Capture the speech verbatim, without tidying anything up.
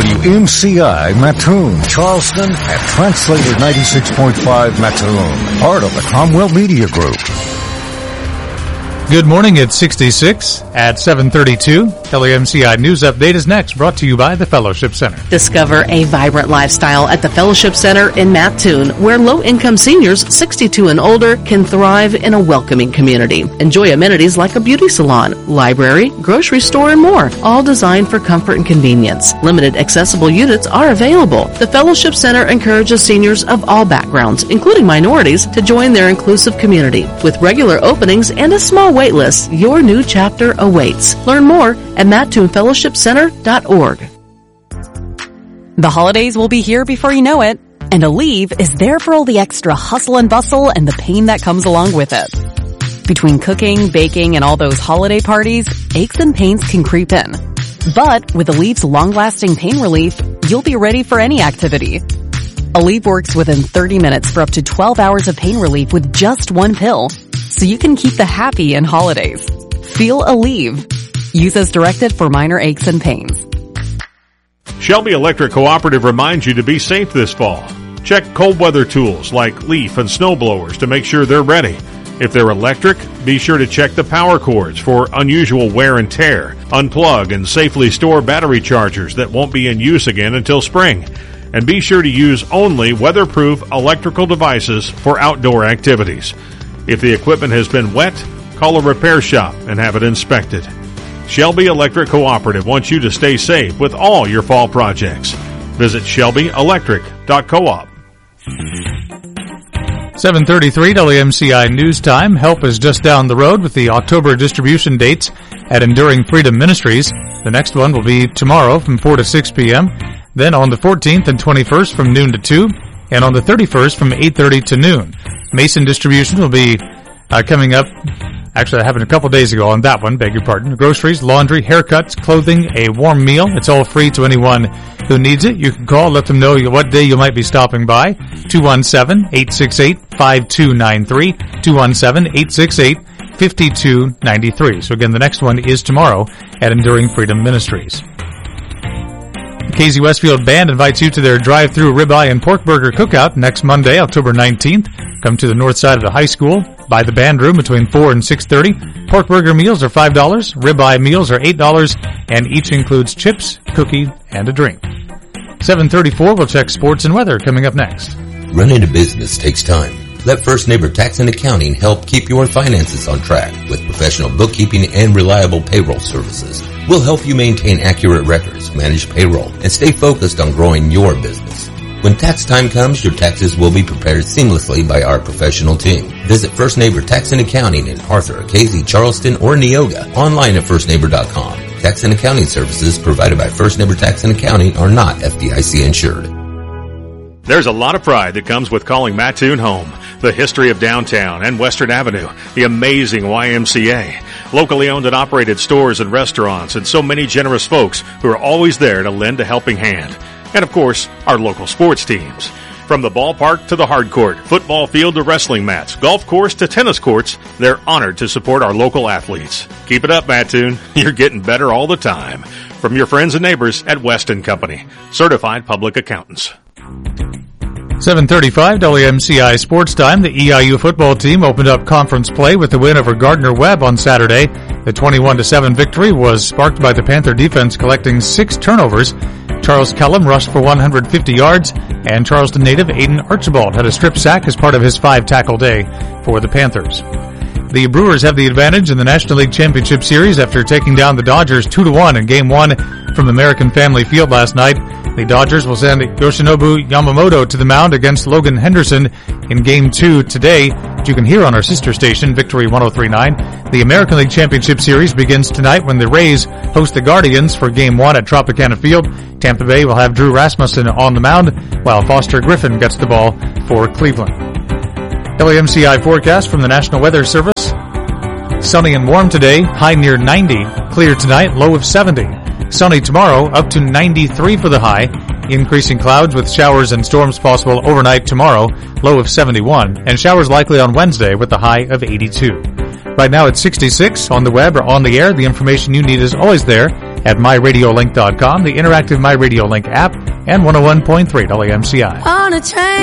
W M C I Mattoon, Charleston, and Translator ninety-six point five Mattoon, part of the Cromwell Media Group. Good morning, it's sixty-six at seven thirty-two. W M C I News Update is next, brought to you by the Fellowship Center. Discover a vibrant lifestyle at the Fellowship Center in Mattoon, where low-income seniors sixty-two and older can thrive in a welcoming community. Enjoy amenities like a beauty salon, library, grocery store, and more, all designed for comfort and convenience. Limited accessible units are available. The Fellowship Center encourages seniors of all backgrounds, including minorities, to join their inclusive community. With regular openings and a small waitlist, your new chapter awaits. Learn more at mattoon fellowship center dot org. The holidays will be here before you know it, and Aleve is there for all the extra hustle and bustle and the pain that comes along with it. Between cooking, baking, and all those holiday parties, aches and pains can creep in. But with Aleve's long-lasting pain relief, you'll be ready for any activity. Aleve works within thirty minutes for up to twelve hours of pain relief with just one pill, so you can keep the happy in holidays. Feel Aleve. Use as directed for minor aches and pains. Shelby Electric Cooperative reminds you to be safe this fall. Check cold weather tools like leaf and snow blowers to make sure they're ready. If they're electric, be sure to check the power cords for unusual wear and tear. Unplug and safely store battery chargers that won't be in use again until spring. And be sure to use only weatherproof electrical devices for outdoor activities. If the equipment has been wet, call a repair shop and have it inspected. Shelby Electric Cooperative wants you to stay safe with all your fall projects. Visit shelby electric dot coop. seven thirty-three W M C I News Time. Help is just down the road with the October distribution dates at Enduring Freedom Ministries. The next one will be tomorrow from four to six p.m., then on the fourteenth and twenty-first from noon to two, and on the thirty-first from eight thirty to noon. Mason distribution will be uh, coming up. Actually, I happened a couple days ago on that one, beg your pardon. Groceries, laundry, haircuts, clothing, a warm meal. It's all free to anyone who needs it. You can call, let them know what day you might be stopping by. two one seven, eight six eight, five two nine three, two one seven, eight six eight, five two nine three. So again, the next one is tomorrow at Enduring Freedom Ministries. The K Z Westfield Band invites you to their drive-through ribeye and pork burger cookout next Monday, October nineteenth. Come to the north side of the high school. By the band room between four and six thirty. Pork burger meals are five dollars. Ribeye meals are eight dollars. And each includes chips, cookie, and a drink. seven thirty-four, we'll check sports and weather coming up next. Running a business takes time. Let First Neighbor Tax and Accounting help keep your finances on track with professional bookkeeping and reliable payroll services. We'll help you maintain accurate records, manage payroll, and stay focused on growing your business. When tax time comes, your taxes will be prepared seamlessly by our professional team. Visit First Neighbor Tax and Accounting in Arthur, Casey, Charleston, or Neoga. Online at first neighbor dot com. Tax and accounting services provided by First Neighbor Tax and Accounting are not F D I C insured. There's a lot of pride that comes with calling Mattoon home. The history of downtown and Western Avenue, the amazing Y M C A, locally owned and operated stores and restaurants, and so many generous folks who are always there to lend a helping hand. And of course, our local sports teams. From the ballpark to the hard court, football field to wrestling mats, golf course to tennis courts, they're honored to support our local athletes. Keep it up, Mattoon. You're getting better all the time. From your friends and neighbors at West and Company, certified public accountants. seven thirty-five W M C I Sports Time. The E I U football team opened up conference play with the win over Gardner-Webb on Saturday. The twenty-one to seven victory was sparked by the Panther defense collecting six turnovers. Charles Kellum rushed for one hundred fifty yards, and Charleston native Aiden Archibald had a strip sack as part of his five-tackle day for the Panthers. The Brewers have the advantage in the National League Championship Series after taking down the Dodgers two to one in Game one from American Family Field last night. The Dodgers will send Yoshinobu Yamamoto to the mound against Logan Henderson in Game two today, which you can hear on our sister station, Victory one oh three point nine. The American League Championship Series begins tonight when the Rays host the Guardians for Game one at Tropicana Field. Tampa Bay will have Drew Rasmussen on the mound, while Foster Griffin gets the ball for Cleveland. W M C I forecast from the National Weather Service. Sunny and warm today, high near ninety. Clear tonight, low of seventy. Sunny tomorrow, up to ninety-three for the high. Increasing clouds with showers and storms possible overnight tomorrow, low of seventy-one. And showers likely on Wednesday with a high of eighty-two. Right now it's sixty-six. On the web or on the air, the information you need is always there at my radio link dot com, the interactive MyRadiolink app, and one oh one point three W M C I. On a train.